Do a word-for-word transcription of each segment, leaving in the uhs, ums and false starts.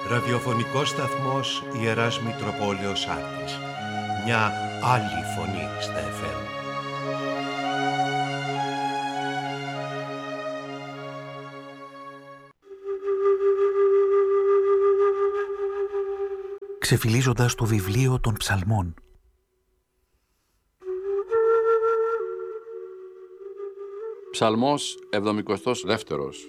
Ραδιοφωνικός σταθμός Ιεράς Μητροπόλεως Άρτης. Μια άλλη φωνή στα εφ εμ. Ξεφυλίζοντας το βιβλίο των ψαλμών. Ψαλμός εβδομηκοστός δεύτερος.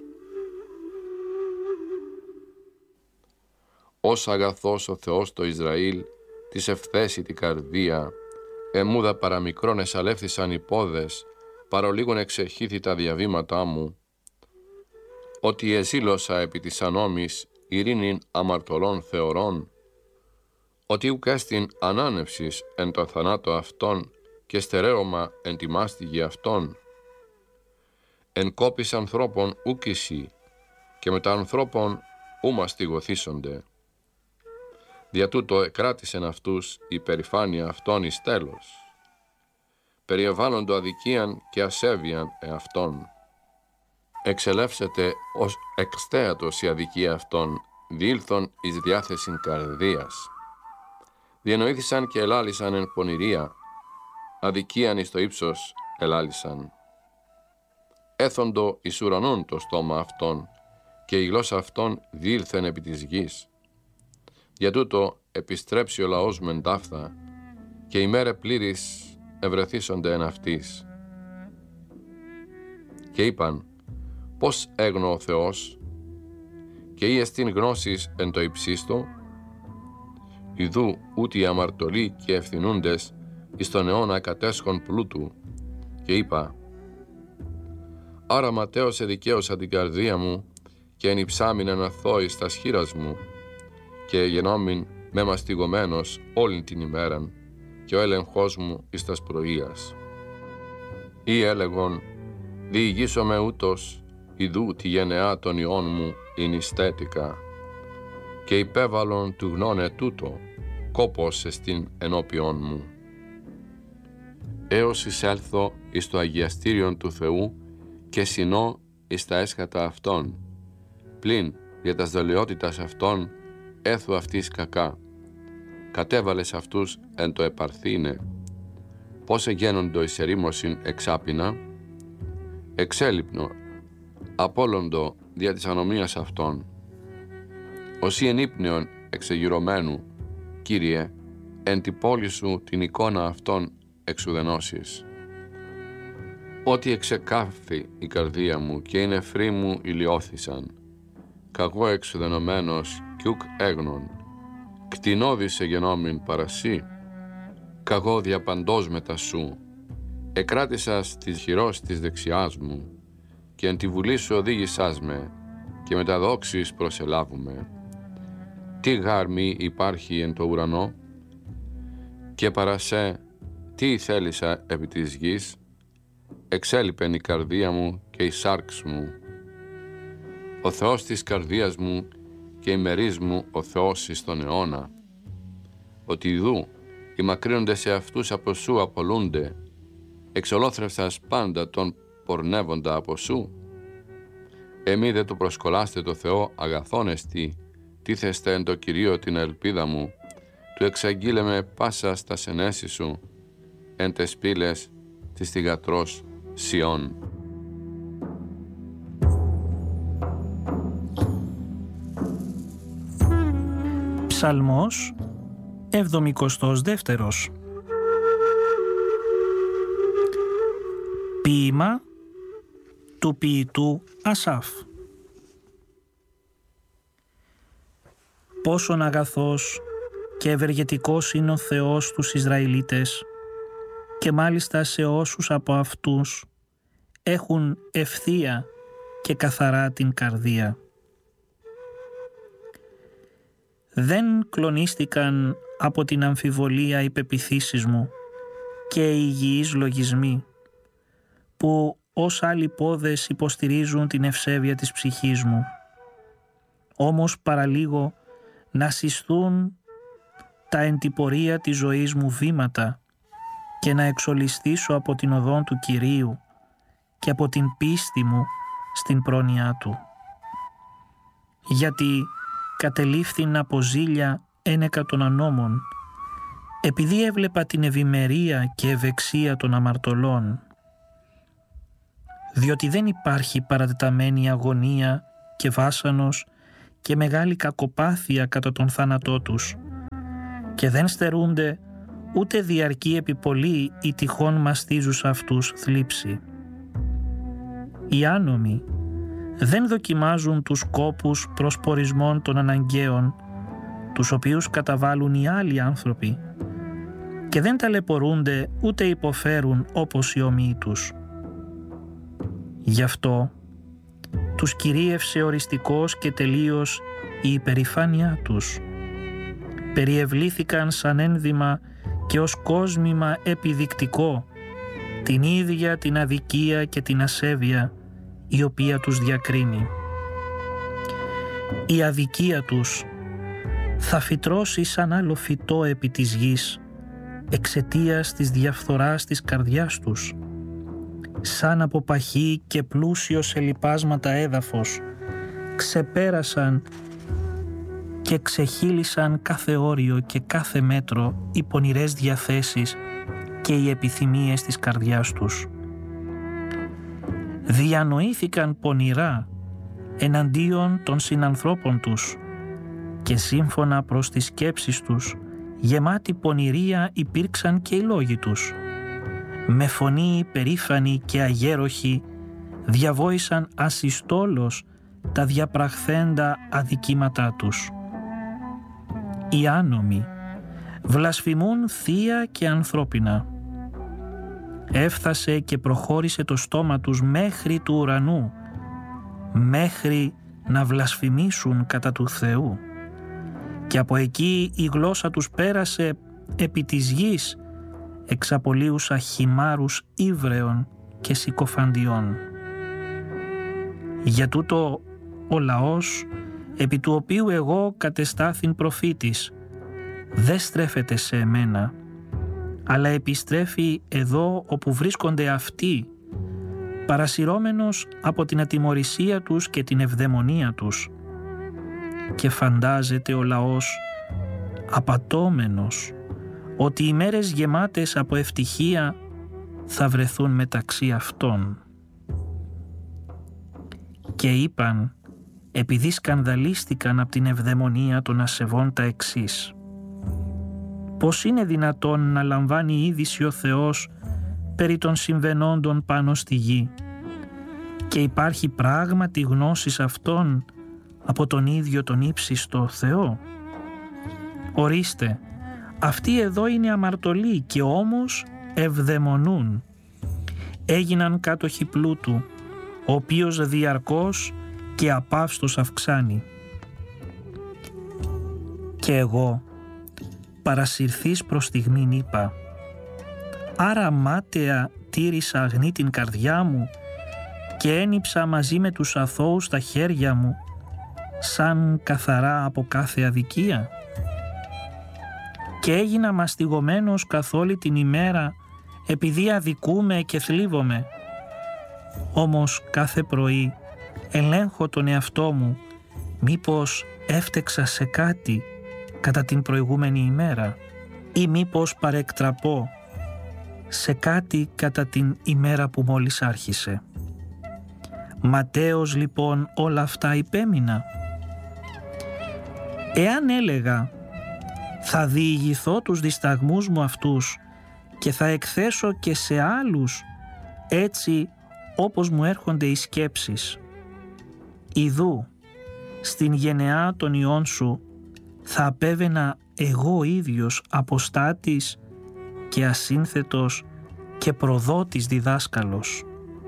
Ως αγαθός ο Θεός το Ισραήλ, της ευθέσιτη καρδία, εμούδα παραμικρόν εσαλεύθησαν οι πόδες, παρολίγων εξεχήθη τα διαβήματά μου, ότι εζήλωσα επί της ανόμης ειρήνην αμαρτωλών θεωρών, ότι ουκ έστιν ανάνευσης εν το θανάτο αυτών και στερέωμα εν τη μάστιγη αυτών. Εν κόπης ανθρώπων ουκ εσύ, και με τα ανθρώπων ου μαστιγωθήσονται. Δια τούτο εκράτησεν αυτούς η περηφάνεια αυτών εις τέλος. Περιεβάλλοντο αδικίαν και ασέβειαν εαυτών. Εξελεύσεται ως εξτέατος η αδικία αυτών, διήλθον εις διάθεσιν καρδίας. Διενοήθησαν και ελάλησαν εν πονηρία, αδικίαν εις το ύψος ελάλησαν. Έθοντο εις ουρανών το στόμα αυτών, και η γλώσσα αυτών διήλθεν επί της γης. Για τούτο επιστρέψει ο λαός μεν ταύθα, και οι μέρε πλήρης ευρεθήσονται εν αυτής. Και είπαν, πώς έγνω ο Θεός, και ή εστίν γνώσης εν το υψίστο, ιδού ούτι οι αμαρτωλοί και ευθυνούντες εις τον αιώνα κατέσχον πλούτου, και είπα, άρα ματέως εδικαίωσα την καρδία μου, και εν υψάμιν αναθώης τας χείρας μου, και γενόμην με μαστιγωμένος όλην την ημέραν, και ο έλεγχος μου εις τας πρωίας. Ή έλεγον, διηγήσομαι ούτως, ιδού τη γενεά των ιών μου ειν ιστέτικα, και υπέβαλον του γνώνε τούτο, κόπος εστίν ενώπιον μου. Έως εισέλθω εις το αγιαστήριον του Θεού, και συνώ εις τα έσχατα αυτών, πλην για τας δολιότητας αυτών έθου αυτής κακά. Κατέβαλες αυτούς εν το επαρθήνε. Πώς εγένοντο εις ερήμωσιν εξάπινα, εξέλιπνο, απόλοντο δια της ανομίας αυτών. Όσοι εν ύπνεον εξεγυρωμένου, Κύριε, εν τη πόλη σου την εικόνα αυτών εξουδενώσεις. Ότι εξεκάφθη η καρδία μου και οι νεφροί μου ηλιώθησαν. Καγώ εξουδενωμένος κι ουκ έγνων. Κτηνώδης εγενόμην παρασύ. Καγώ διαπαντός μετά σου. Εκράτησας της χειρός της δεξιάς μου, και εν τη βουλή σου οδήγησάς με, και με τα δόξης προσελάβουμε. Τι γάρμη υπάρχει εν το ουρανό, και παρασέ τι θέλησα επί της γης. Εξέλιπεν η καρδία μου και η σάρξ μου. Ο Θεός της καρδίας μου και η μερίς μου ο Θεός εις τον αιώνα. Ότι ιδού οι μακρύνονται σε αυτούς από σου απολούνται, εξολόθρευσας πάντα τον πορνεύοντα από σου. Εμεί δε το προσκολάστε το Θεό αγαθόν εστι, τίθεστε εν το Κυρίω την ελπίδα μου, του εξαγγείλεμε πάσα στα σενέση σου, εν τες πύλες της θυγατρός Σιών. Ψαλμός εβδομηκοστός δεύτερος. Ποίημα του ποιητού Ασάφ. Πόσον αγαθός και ευεργετικός είναι ο Θεός τους Ισραηλίτες, και μάλιστα σε όσους από αυτούς έχουν ευθεία και καθαρά την καρδία. Δεν κλονίστηκαν από την αμφιβολία οι πεποιθήσεις μου και οι υγιείς λογισμοί, που ως άλλοι πόδες υποστηρίζουν την ευσέβεια της ψυχής μου. Όμως παραλίγο να συστούν τα εν τη πορεία της ζωής μου βήματα και να εξολισθήσω από την οδόν του Κυρίου και από την πίστη μου στην πρόνοιά Του. Γιατί κατελήφθην από ζήλια ένεκα των ανώμων, επειδή έβλεπα την ευημερία και ευεξία των αμαρτωλών. Διότι δεν υπάρχει παρατεταμένη αγωνία και βάσανος και μεγάλη κακοπάθεια κατά τον θάνατό τους, και δεν στερούνται ούτε διαρκή επιπολή ή τυχόν μαστίζουσα αυτούς θλίψη. Οι άνομοι δεν δοκιμάζουν τους κόπους προσπορισμών των αναγκαίων, τους οποίους καταβάλουν οι άλλοι άνθρωποι, και δεν ταλαιπωρούνται ούτε υποφέρουν όπως οι ομοίοι τους. Γι' αυτό τους κυρίευσε οριστικός και τελείως η υπερηφάνειά τους. Περιευλήθηκαν σαν ένδυμα και ως κόσμημα επιδεικτικό την ίδια την αδικία και την ασέβεια η οποία τους διακρίνει. Η αδικία τους θα φυτρώσει σαν άλλο φυτό επί της γης εξαιτίας της διαφθοράς της καρδιάς τους, σαν από παχύ και πλούσιο σε λιπάσματα έδαφος ξεπέρασαν και ξεχύλισαν κάθε όριο και κάθε μέτρο οι πονηρές διαθέσεις και οι επιθυμίες της καρδιάς τους. Διανοήθηκαν πονηρά εναντίον των συνανθρώπων τους και σύμφωνα προς τις σκέψεις τους γεμάτοι πονηρία υπήρξαν και οι λόγοι τους. Με φωνή περήφανη και αγέροχη διαβόησαν ασυστόλως τα διαπραχθέντα αδικήματά τους. Οι άνομοι βλασφημούν θεία και ανθρώπινα. Έφτασε και προχώρησε το στόμα τους μέχρι του ουρανού, μέχρι να βλασφημίσουν κατά του Θεού. Και από εκεί η γλώσσα τους πέρασε επί της γης, εξαπολύουσα χυμάρους ύβρεων και συκοφαντιών. Για τούτο ο λαός, επί του οποίου εγώ κατεστάθην προφήτης, δεν στρέφεται σε εμένα, αλλά επιστρέφει εδώ όπου βρίσκονται αυτοί, παρασυρώμενος από την ατιμωρησία τους και την ευδαιμονία τους. Και φαντάζεται ο λαός, απατώμενος, ότι οι μέρες γεμάτες από ευτυχία θα βρεθούν μεταξύ αυτών. Και είπαν, επειδή σκανδαλίστηκαν από την ευδαιμονία των ασεβών, τα εξής: πώς είναι δυνατόν να λαμβάνει είδηση ο Θεός περί των συμβαινόντων πάνω στη γη, και υπάρχει πράγματι γνώσης αυτών από τον ίδιο τον ύψιστο Θεό? Ορίστε, αυτοί εδώ είναι αμαρτωλοί και όμως ευδαιμονούν. Έγιναν κάτοχοι πλούτου, ο οποίος διαρκώς και απαύστος αυξάνει. Και εγώ, παρασυρθείς προς στιγμήν, είπα, άρα μάταια τήρησα αγνή την καρδιά μου και ένιψα μαζί με τους αθώους τα χέρια μου, σαν καθαρά από κάθε αδικία. Και έγινα μαστιγωμένος καθ' όλη την ημέρα, επειδή αδικούμε και θλίβομαι. Όμως κάθε πρωί ελέγχω τον εαυτό μου, μήπως έφτεξα σε κάτι κατά την προηγούμενη ημέρα ή μήπως παρεκτραπώ σε κάτι κατά την ημέρα που μόλις άρχισε. Ματέως λοιπόν όλα αυτά υπέμεινα. Εάν έλεγα θα διηγηθώ τους δισταγμούς μου αυτούς και θα εκθέσω και σε άλλους έτσι όπως μου έρχονται οι σκέψεις, ιδού στην γενεά των ιών σου θα απέβαινα εγώ ίδιος αποστάτης και ασύνθετος και προδότης διδάσκαλος.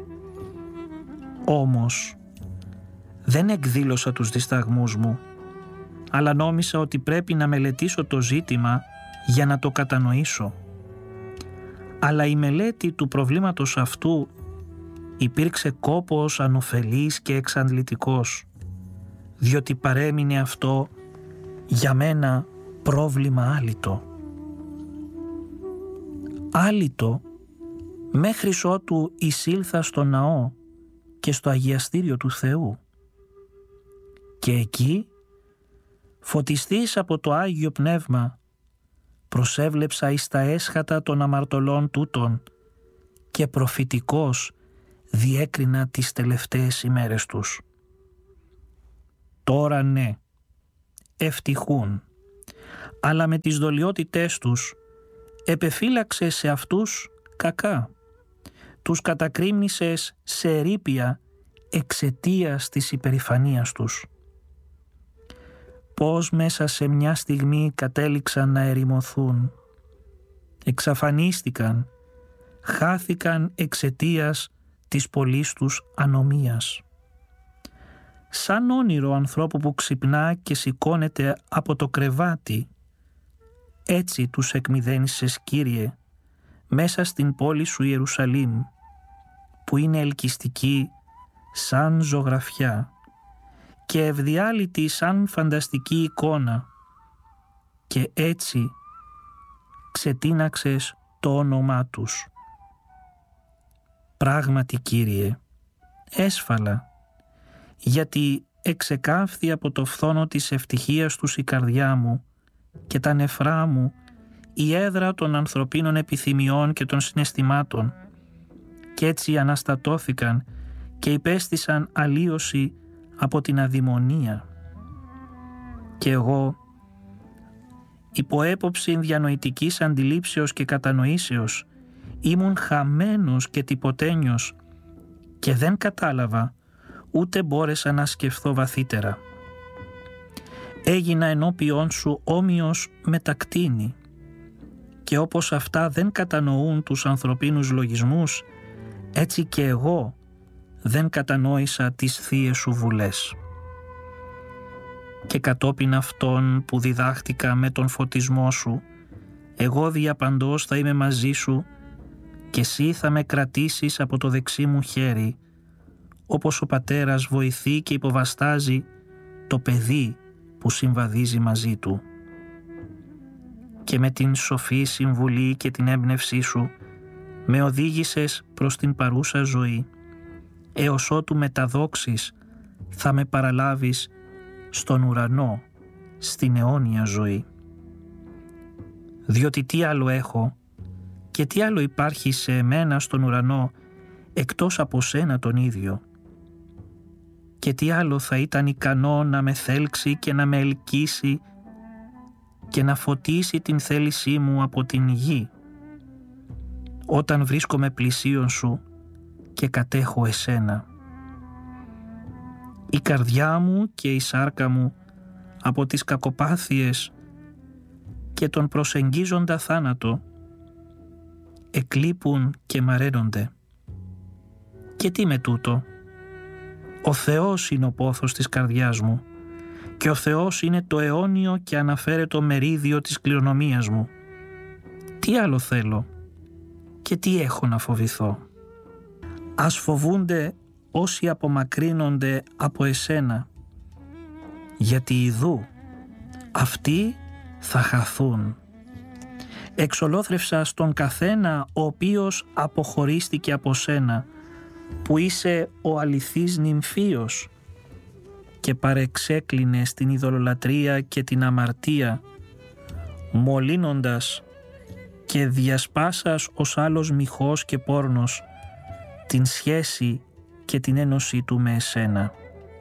Όμως δεν εκδήλωσα τους δισταγμούς μου, αλλά νόμισα ότι πρέπει να μελετήσω το ζήτημα για να το κατανοήσω. Αλλά η μελέτη του προβλήματος αυτού υπήρξε κόπος ανωφελής και εξαντλητικός, διότι παρέμεινε αυτό για μένα πρόβλημα άλυτο. Άλυτο μέχρις ότου εισήλθα στο ναό και στο αγιαστήριο του Θεού. Και εκεί Φωτιστής από το Άγιο Πνεύμα, προσέβλεψα εις τα έσχατα των αμαρτωλών τούτων και προφητικός διέκρινα τις τελευταίες ημέρες τους. Τώρα ναι, ευτυχούν, αλλά με τις δολιότητές τους επεφύλαξε σε αυτούς κακά. Τους κατακρίμνησες σε ερείπια εξαιτίας της υπερηφανίας τους. Πώς μέσα σε μια στιγμή κατέληξαν να ερημωθούν, εξαφανίστηκαν, χάθηκαν εξαιτίας της πολλής τους ανομίας. Σαν όνειρο ανθρώπου που ξυπνά και σηκώνεται από το κρεβάτι, έτσι τους εκμηδένισες, Κύριε, μέσα στην πόλη σου Ιερουσαλήμ, που είναι ελκυστική σαν ζωγραφιά και ευδιάλυτη σαν φανταστική εικόνα, και έτσι ξετίναξες το όνομά τους. Πράγματι, Κύριε, έσφαλα, γιατί εξεκάφθη από το φθόνο της ευτυχίας τους η καρδιά μου και τα νεφρά μου η έδρα των ανθρωπίνων επιθυμιών και των συναισθημάτων, κι έτσι αναστατώθηκαν και υπέστησαν αλλίωση από την αδημονία. Και εγώ, υπό έποψη διανοητικής αντιλήψεως και κατανοήσεως, ήμουν χαμένος και τυποτένιος και δεν κατάλαβα, ούτε μπόρεσα να σκεφτώ βαθύτερα. Έγινα ενώπιόν σου όμοιος με τα κτήνη, και όπως αυτά δεν κατανοούν τους ανθρωπίνους λογισμούς, έτσι και εγώ δεν κατανόησα τις θείες σου βουλές. Και κατόπιν αυτών που διδάχτηκα με τον φωτισμό σου, εγώ διαπαντός θα είμαι μαζί σου και εσύ θα με κρατήσεις από το δεξί μου χέρι, όπως ο πατέρας βοηθεί και υποβαστάζει το παιδί που συμβαδίζει μαζί του. Και με την σοφή συμβουλή και την έμπνευσή σου με οδήγησες προς την παρούσα ζωή, έως ότου με τα δόξεις θα με παραλάβεις στον ουρανό, στην αιώνια ζωή. Διότι τι άλλο έχω και τι άλλο υπάρχει σε εμένα στον ουρανό εκτός από σένα τον ίδιο, και τι άλλο θα ήταν ικανό να με θέλξει και να με ελκύσει και να φωτίσει την θέλησή μου από την γη, όταν βρίσκομαι πλησίον σου και κατέχω εσένα. Η καρδιά μου και η σάρκα μου από τις κακοπάθειες και τον προσεγγίζοντα θάνατο εκλείπουν και μαραίνονται. Και τι με τούτο? Ο Θεός είναι ο πόθος της καρδιάς μου και ο Θεός είναι το αιώνιο και αναφέρετο μερίδιο της κληρονομίας μου. Τι άλλο θέλω και τι έχω να φοβηθώ? Ας φοβούνται όσοι απομακρύνονται από εσένα, γιατί ιδού αυτοί θα χαθούν. Εξολόθρευσα στον καθένα ο οποίος αποχωρίστηκε από σένα, που είσαι ο αληθής νυμφίος, και παρεξέκλεινε στην ειδωλολατρία και την αμαρτία, μολύνοντας και διασπάσας ως άλλος μοιχός και πόρνος την σχέση και την ένωση του με εσένα.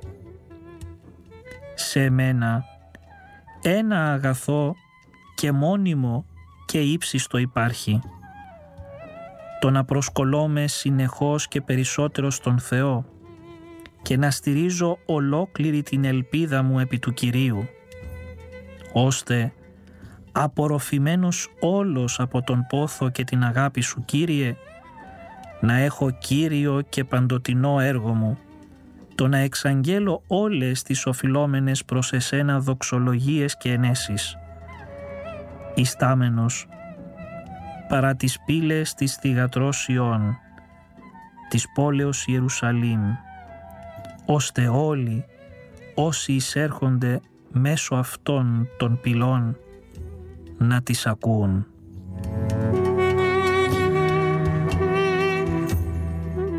Σε εμένα ένα αγαθό και μόνιμο και ύψιστο υπάρχει, το να προσκολώμαι συνεχώς και περισσότερο στον Θεό και να στηρίζω ολόκληρη την ελπίδα μου επί του Κυρίου, ώστε απορροφημένος όλος από τον πόθο και την αγάπη σου, Κύριε, να έχω κύριο και παντοτινό έργο μου, το να εξαγγέλω όλες τις οφειλόμενες προς εσένα δοξολογίες και ενέσεις, ιστάμενος παρά τις πύλες της θυγατρός Σιών, της πόλεως Ιερουσαλήμ, ώστε όλοι όσοι εισέρχονται μέσω αυτών των πυλών να τις ακούν.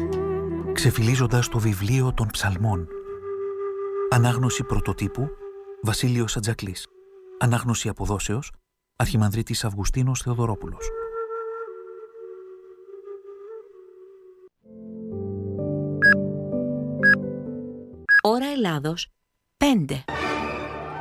Ξεφυλίζοντας το βιβλίο των ψαλμών. Ανάγνωση πρωτοτύπου Βασίλειος Ατζακλής. Ανάγνωση αποδόσεως, Αρχιμανδρίτης Αυγουστίνος Θεοδωρόπουλος. Ώρα Ελλάδος πέντε.